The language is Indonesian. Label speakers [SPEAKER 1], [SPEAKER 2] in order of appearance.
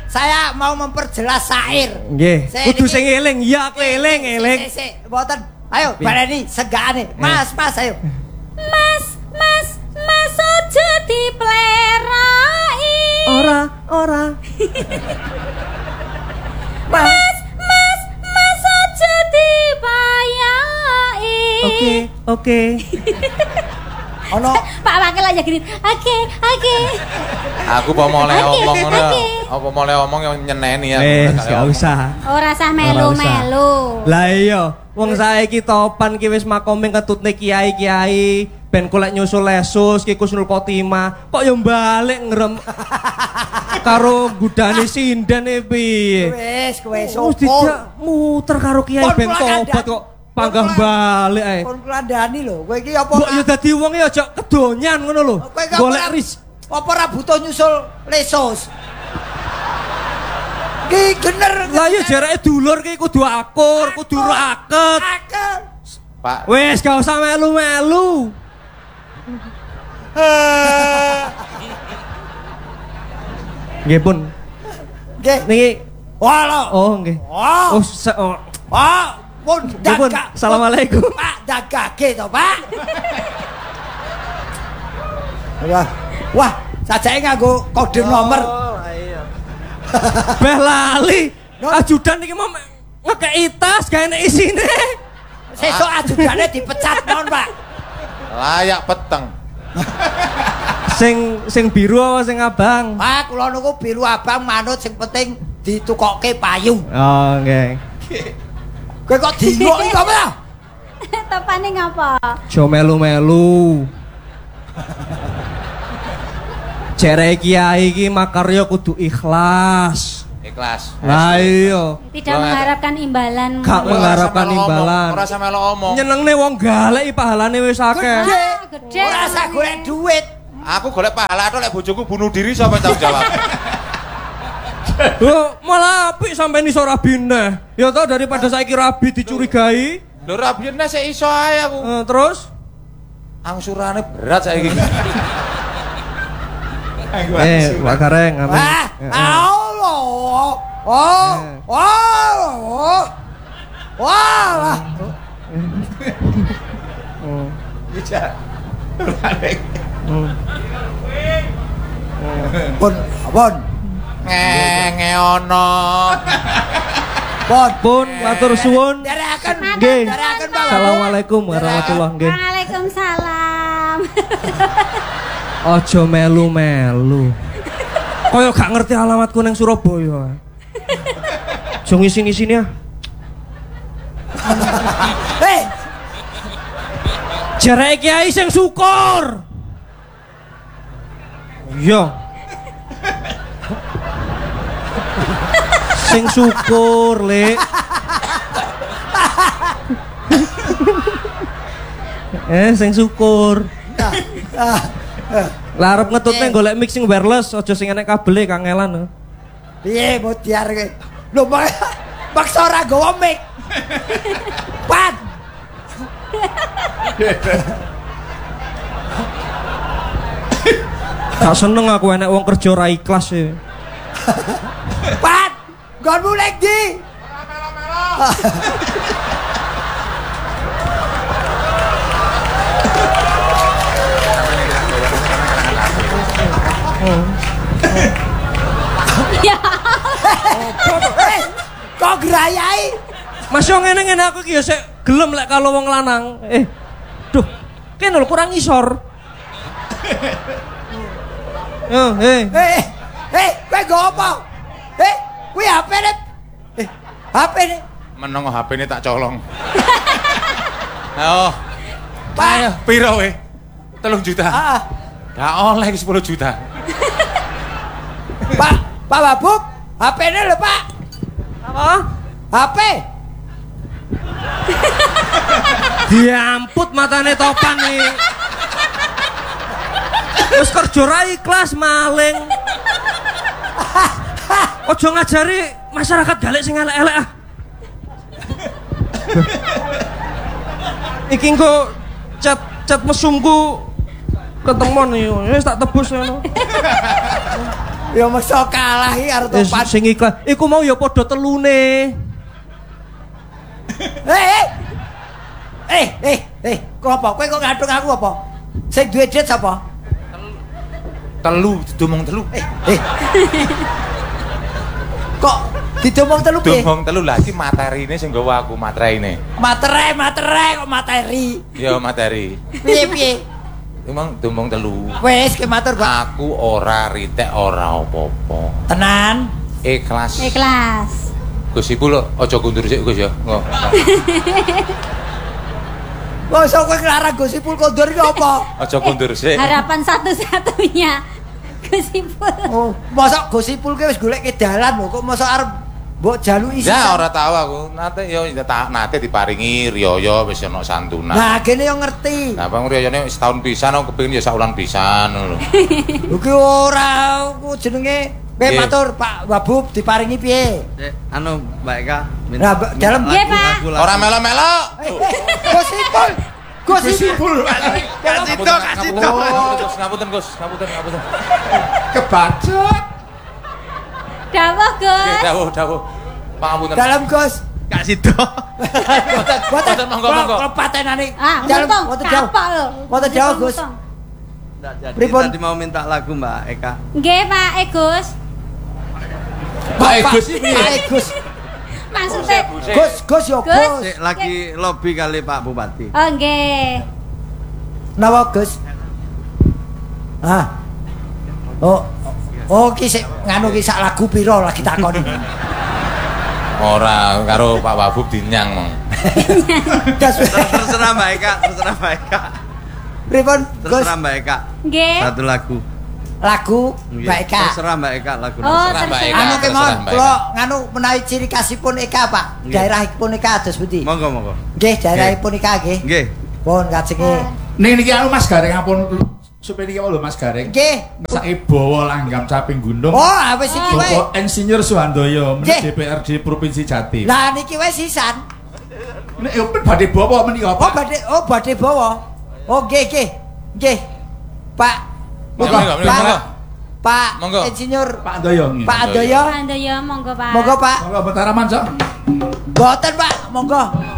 [SPEAKER 1] saya mau memperjelas syair.
[SPEAKER 2] Nggih. Kudu sing eling. Ya aku eling.
[SPEAKER 1] Mboten. Ayo baleni segane. Mas, ayo.
[SPEAKER 3] Mas aja diplerai.
[SPEAKER 2] Ora.
[SPEAKER 3] Mas aja dibayai.
[SPEAKER 2] Oke.
[SPEAKER 1] Ono
[SPEAKER 3] Pak Wakil aja gini. Oke.
[SPEAKER 4] Aku mau mulai omong ngono. Apa mulai omong yang nyeneni ya.
[SPEAKER 2] Gak usah.
[SPEAKER 3] Ora usah melu-melu.
[SPEAKER 2] Lah iya, wong saiki topan ki wis makome ketutne kiai-kiai, ben golek nyusul lesus ki Kusnul Khotimah. Kok yo balik ngrem karo gudane sinden piye?
[SPEAKER 1] Wis
[SPEAKER 2] Wis dijak muter karo kiai ben tobat kok panggah balik ae.
[SPEAKER 1] Kon klandani lho, kowe iki apa?
[SPEAKER 2] Mbok yo dadi wong ya aja kedonyan ngono lho. Golek ris.
[SPEAKER 1] Apa ora butuh nyusul lesus? Ki gener.
[SPEAKER 2] Lah yo jarake dulur ki kudu akur, kudu raket.
[SPEAKER 4] Pak.
[SPEAKER 2] Wis gak usah melu-melu. Nggih pun.
[SPEAKER 1] Nggih.
[SPEAKER 2] Niki.
[SPEAKER 1] Walah.
[SPEAKER 2] Oh nggih.
[SPEAKER 1] Pun
[SPEAKER 2] dagang. Assalamualaikum.
[SPEAKER 1] Pak dagage to, Pak. Wah, sajake nganggo kode nomor.
[SPEAKER 2] Iya. Beh lali. Ajudan iki mau ngekeki tas gawe nek isine.
[SPEAKER 1] Sesuk ajudane dipecat non, Pak.
[SPEAKER 4] Layak peteng.
[SPEAKER 2] Sing biru apa sing abang?
[SPEAKER 1] Pak, kula niku biru abang manut sing penting ditukokke payung.
[SPEAKER 2] Oh, nggih.
[SPEAKER 1] Kowe kok dingok iki apa ya?
[SPEAKER 3] Tepane ngapa?
[SPEAKER 2] Jo melu-melu. Jere kiai iki makarya kudu ikhlas. Lah iya.
[SPEAKER 3] Tidak mengharapkan imbalan.
[SPEAKER 2] Gak mengharapkan imbalan.
[SPEAKER 4] Ora sampe lo omong.
[SPEAKER 2] Nyenengne wong galeki pahalane wis akeh.
[SPEAKER 1] Gede. Ora usah golek duit.
[SPEAKER 4] Aku golek pahala tok lek bojoku bunuh diri sapa tanggung jawab.
[SPEAKER 2] Loh, malah apik sampe iso rabine. Ya tau daripada saiki rabi dicurigai.
[SPEAKER 4] Lho rabine sik iso ae aku.
[SPEAKER 2] Terus
[SPEAKER 4] angsurane berat saiki.
[SPEAKER 2] Pak Gareng, amin.
[SPEAKER 1] Allah. Wah.
[SPEAKER 4] Bisa.
[SPEAKER 1] Pun.
[SPEAKER 4] Ngeono.
[SPEAKER 2] Pun matur suwun. Nggih. Assalamualaikum warahmatullahi wabarakatuh.
[SPEAKER 3] Waalaikumsalam.
[SPEAKER 2] Aja melu-melu. Kaya gak ngerti alamatku nang Surabaya. Aja ngisin-ngisin ya.
[SPEAKER 1] Hei.
[SPEAKER 2] Jarake kiai sing syukur. Iya. Sing syukur, Lek. Sing syukur. Lah arep ngetutne golek mixing wireless, aja sing enek kabele kangelan.
[SPEAKER 1] Piye mau diarke? Lho maksa ora gowo mic. Pat.
[SPEAKER 2] Gak seneng aku enek wong kerja ora ikhlas e.
[SPEAKER 1] Pat, nggonmu nek ndi?
[SPEAKER 3] Ya.
[SPEAKER 1] Kok grayai?
[SPEAKER 2] Mas yo ngene-ngene aku iki ya sik gelem lek kalau wong lanang. Duh, kene lho kurang isor. Yo,
[SPEAKER 1] kowe go apa? Kuwi HP-ne. HP-ne.
[SPEAKER 4] Meneng HP-ne tak colong. Oh. Ayo, piro we? 3 juta.
[SPEAKER 1] Heeh.
[SPEAKER 4] Gak oleh 10 juta.
[SPEAKER 1] Pak Babuk, HP-ne lho, Pak.
[SPEAKER 2] Apa?
[SPEAKER 1] HP.
[SPEAKER 2] Diamput matane topan nih. Terus kerja ra ikhlas maling. Ojo ngajari masyarakat galek sing elek-elek ah. Iki engko cat mesumku ketemon iki. Wis tak tebus ngono.
[SPEAKER 1] Ya meksa kalah iki karo topan.
[SPEAKER 2] Sing iklan. Iku mau ya padha telune.
[SPEAKER 1] Kok apa? Kowe kok ngaduk aku apa? Sing duwe jet sapa?
[SPEAKER 4] Telu, didomong telu.
[SPEAKER 1] Kok didomong telu piye?
[SPEAKER 4] Domong telu lagi materine sing nggawa aku matereine.
[SPEAKER 1] Materai kok materi.
[SPEAKER 4] Ya materi.
[SPEAKER 1] Piye?
[SPEAKER 4] Emang domong telu.
[SPEAKER 1] Wes ke matur, Pak.
[SPEAKER 4] Aku ora ritek ora apa-apa.
[SPEAKER 1] Tenan.
[SPEAKER 4] Ikhlas.
[SPEAKER 3] Ikhlas.
[SPEAKER 4] Gus Ipul aja kundur sik Gus ya. Engko.
[SPEAKER 1] Masa kowe nglarang Gus Ipul kondur iki apa?
[SPEAKER 4] Aja kundur sik.
[SPEAKER 3] Harapan satu-satunya Gus Ipul.
[SPEAKER 1] Oh, masa Gus Ipul ki wis goleke dalan lho, kok masa arep mbok jaluki sih.
[SPEAKER 4] Ya ora tahu aku. Nate diparingi riyaya wis ana santunan.
[SPEAKER 1] Nah, kene yo ngerti.
[SPEAKER 4] Nah, bang riyayane setahun pisan aku kepengin ya saulan pisan ngono lho.
[SPEAKER 1] Lho ki ora ku jenenge kowe matur Pak Wabub diparingi piye?
[SPEAKER 5] Anu Mbak Eka
[SPEAKER 1] Nah, dalam
[SPEAKER 3] Nggih, Pak.
[SPEAKER 4] Ora melo-melo.
[SPEAKER 1] Gus Ipul. Gus Ipul.
[SPEAKER 5] Kasih to.
[SPEAKER 4] Ngapunten Gus, ngapunten.
[SPEAKER 1] Kebacut.
[SPEAKER 3] Dawuh, Gus.
[SPEAKER 4] Dawuh. Pangapunten.
[SPEAKER 1] Dalam Gus.
[SPEAKER 5] Kasih to.
[SPEAKER 1] Boten
[SPEAKER 4] monggo.
[SPEAKER 1] Patenane.
[SPEAKER 3] Ah,
[SPEAKER 1] Dalam
[SPEAKER 3] ngomong,
[SPEAKER 1] boten jauh.
[SPEAKER 3] kapok lho.
[SPEAKER 1] Boten jauh, Gus.
[SPEAKER 5] Jadi
[SPEAKER 1] Pripun?
[SPEAKER 5] tadi mau minta lagu Mbak Eka.
[SPEAKER 3] Nggih, Pak Gus.
[SPEAKER 1] Pak
[SPEAKER 4] Gus.
[SPEAKER 1] Gus.
[SPEAKER 3] Maksudnya
[SPEAKER 1] Gus yo
[SPEAKER 3] Gus.
[SPEAKER 1] Gus.
[SPEAKER 5] Sik lagi lobby kali Pak Bupati.
[SPEAKER 3] Oh, nggih.
[SPEAKER 1] Napa Gus? Oh ki sik nganu ki sak lagu pira lagi takoni.
[SPEAKER 4] Ora karo Pak Wabub dinyang mong.
[SPEAKER 5] Terserah Mbak Eka.
[SPEAKER 1] Pripun Gus?
[SPEAKER 5] Terserah Mbak Eka.
[SPEAKER 3] Nggih.
[SPEAKER 5] Satu lagu.
[SPEAKER 1] Lagu
[SPEAKER 5] Nggih.
[SPEAKER 1] Mbak Eka.
[SPEAKER 5] Terserah Mbak Eka lagu.
[SPEAKER 3] Oh,
[SPEAKER 4] Terserah Mbak Eka.
[SPEAKER 1] Anu ki
[SPEAKER 4] terserah
[SPEAKER 1] mon,
[SPEAKER 4] Mbak
[SPEAKER 1] kula
[SPEAKER 4] Eka.
[SPEAKER 1] nganu menawi ciri khasipun Eka, Pak.
[SPEAKER 5] Nggih.
[SPEAKER 1] Daerahipun Eka ados pundi?
[SPEAKER 5] Monggo.
[SPEAKER 1] Nggih, daerahipun Eka nggih.
[SPEAKER 5] Nggih.
[SPEAKER 1] Pun kajenge.
[SPEAKER 6] Niki anu Mas Gareng ampun supaya niki lho Mas Gareng.
[SPEAKER 1] Nggih.
[SPEAKER 6] Sake bawa langgam caping gunung.
[SPEAKER 1] Oh, wis iki wae.
[SPEAKER 6] Bapak Insinyur Suhandoyo
[SPEAKER 1] Nggih.
[SPEAKER 6] menit DPRD Provinsi Jatim.
[SPEAKER 1] Lah niki wae sisan.
[SPEAKER 6] Nek yo badhe bawa menika
[SPEAKER 1] Oh,
[SPEAKER 6] Pak.
[SPEAKER 1] badhe bawa. Oh, nggih. Pak.
[SPEAKER 4] Monggo.
[SPEAKER 1] Pak
[SPEAKER 4] Monggo.
[SPEAKER 1] Insinyur
[SPEAKER 6] Pak Andoyo.
[SPEAKER 1] Pak Andoyo.
[SPEAKER 3] Pak Andoyo, monggo, Pak.
[SPEAKER 1] Monggo, Pak.
[SPEAKER 6] Monggo bentaran Mas.
[SPEAKER 1] Boten, Pak. Monggo.